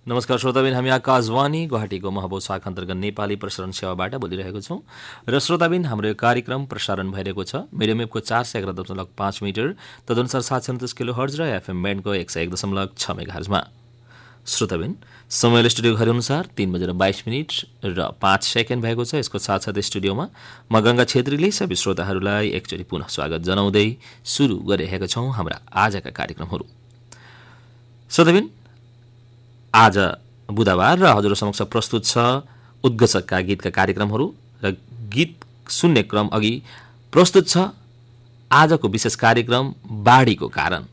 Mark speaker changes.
Speaker 1: नमस्कार श्रोताबिन, हामी आकाशवाणी गुवाहाटीको महबुब शाखा अन्तर्गत नेपाली प्रसारण सेवाबाट बोलिरहेको छौँ र श्रोताबिन हाम्रो यो कार्यक्रम प्रसारण भइरहेको छ मिडियम वेभको 411.5 मिटर तदनुसार 737 किलो हर्ज र एफएम ब्यान्डको 101.6 मेगाहर्जमा। श्रोताबिन, समय स्टुडियो घर अनुसार 3:22 र 5 सेकेन्ड भएको छ। यसको साथसाथै स्टुडियोमा म गंगा छेत्रीले सबै श्रोताहरूलाई एकचोटि पुनः स्वागत जनाउँदै सुरु गरिरहेका छौँ हाम्रा आजका कार्यक्रमहरू। श्रोताबिन, आज बुधबार र हजुर समक्ष प्रस्तुत छ उद्घोषकका गीतका कार्यक्रमहरू र गीत सुन्ने क्रम अघि प्रस्तुत छ आजको विशेष कार्यक्रम बाढीको कारण।